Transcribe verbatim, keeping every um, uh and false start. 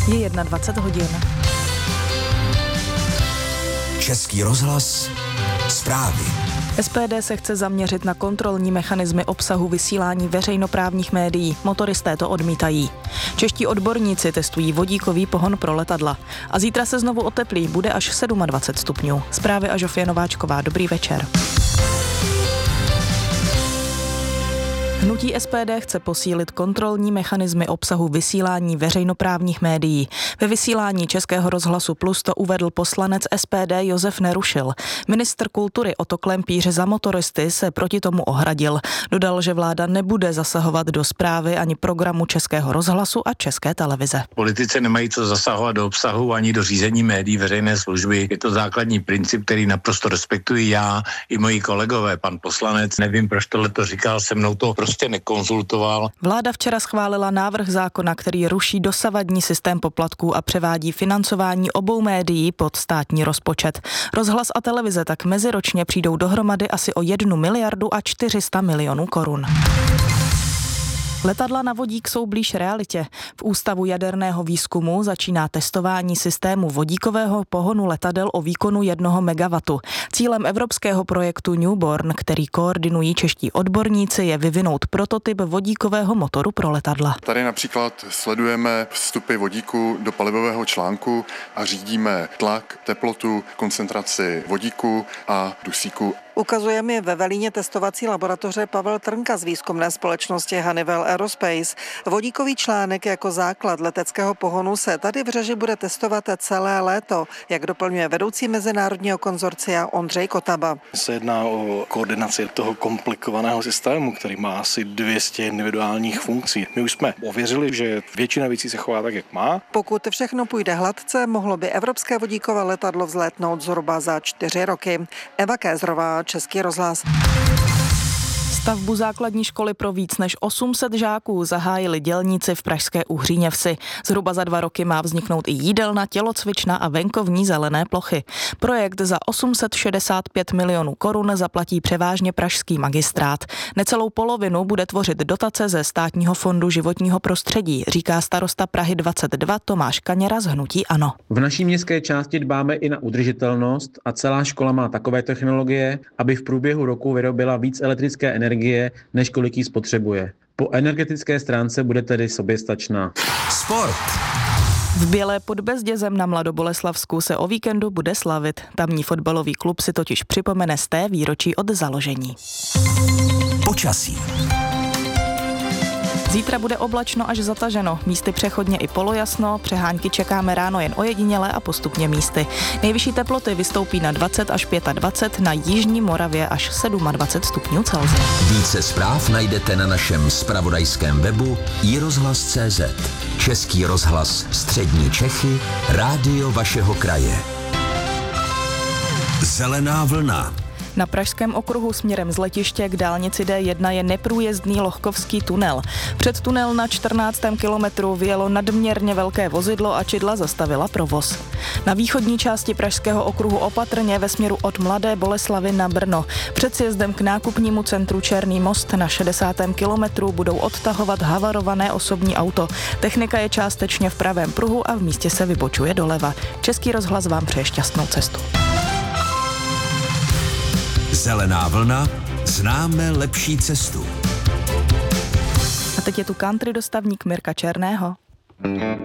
Je dvacet jedna hodin. Český rozhlas, zprávy. S P D se chce zaměřit na kontrolní mechanismy obsahu vysílání veřejnoprávních médií. Motoristé to odmítají. Čeští odborníci testují vodíkový pohon pro letadla. A zítra se znovu oteplí, bude až dvacet sedm stupňů. Zprávy a Žofie Nováčková. Dobrý večer. Hnutí S P D chce posílit kontrolní mechanismy obsahu vysílání veřejnoprávních médií. Ve vysílání Českého rozhlasu Plus to uvedl poslanec S P D Josef Nerušil. Ministr kultury Oto Klempíř za motoristy se proti tomu ohradil. Dodal, že vláda nebude zasahovat do správy ani programu Českého rozhlasu a České televize. Politici nemají co zasahovat do obsahu ani do řízení médií veřejné služby. Je to základní princip, který naprosto respektuji já i moji kolegové. Pan poslanec, nevím, proč tohle to říkal, se mnou to prostě nekonzultoval. Vláda včera schválila návrh zákona, který ruší dosavadní systém poplatků a převádí financování obou médií pod státní rozpočet. Rozhlas a televize tak meziročně přijdou dohromady asi o jednu miliardu a čtyři sta milionů korun. Letadla na vodík jsou blíž realitě. V Ústavu jaderného výzkumu začíná testování systému vodíkového pohonu letadel o výkonu jednoho megawattu. Cílem evropského projektu Newborn, který koordinují čeští odborníci, je vyvinout prototyp vodíkového motoru pro letadla. Tady například sledujeme vstupy vodíku do palivového článku a řídíme tlak, teplotu, koncentraci vodíku a dusíku. Ukazuje mi ve Velíně testovací laboratoře Pavel Trnka z výzkumné společnosti Honeywell Aerospace. Vodíkový článek jako základ leteckého pohonu se tady v Řeži bude testovat celé léto, jak doplňuje vedoucí mezinárodního konzorcia Ondřej Kotaba. Se jedná o koordinaci toho komplikovaného systému, který má asi dvě stě individuálních funkcí. My už jsme ověřili, že většina věcí se chová tak, jak má. Pokud všechno půjde hladce, mohlo by evropské vodíkové letadlo vzlétnout zhruba za čtyři roky. Eva Kézrová, Český rozhlas. Stavbu základní školy pro víc než osm set žáků zahájili dělníci v pražské Uhříněvsi. Zhruba za dva roky má vzniknout i jídelna, tělocvična a venkovní zelené plochy. Projekt za osm set šedesát pět milionů korun zaplatí převážně pražský magistrát. Necelou polovinu bude tvořit dotace ze Státního fondu životního prostředí, říká starosta Prahy dvacet dva Tomáš Kaněra z hnutí ANO. V naší městské části dbáme i na udržitelnost a celá škola má takové technologie, aby v průběhu roku vyrobila víc elektrické energie, než kolik jí spotřebuje. Po energetické stránce bude tedy soběstačná. Sport. V Bělé pod Bezdězem na Mladoboleslavsku se o víkendu bude slavit. Tamní fotbalový klub si totiž připomene sté výročí od založení. Počasí. Zítra bude oblačno až zataženo, místy přechodně i polojasno, přehánky čekáme ráno jen ojediněle a postupně místy. Nejvyšší teploty vystoupí na dvacet až dvacet pět, na jižní Moravě až dvacet sedm stupňů Celsia. Více zpráv najdete na našem zpravodajském webu i rozhlas tečka cé zet. Český rozhlas Střední Čechy, rádio vašeho kraje. Zelená vlna. Na pražském okruhu směrem z letiště k dálnici D jedna je neprůjezdný Lohkovský tunel. Před tunel na čtrnáctém kilometru vyjelo nadměrně velké vozidlo a čidla zastavila provoz. Na východní části pražského okruhu opatrně ve směru od Mladé Boleslavi na Brno. Před sjezdem k nákupnímu centru Černý most na šedesátém kilometru budou odtahovat havarované osobní auto. Technika je částečně v pravém pruhu a v místě se vybočuje doleva. Český rozhlas vám přeje šťastnou cestu. Zelená vlna, známe lepší cestu. A teď je tu country dostavník Mirka Černého.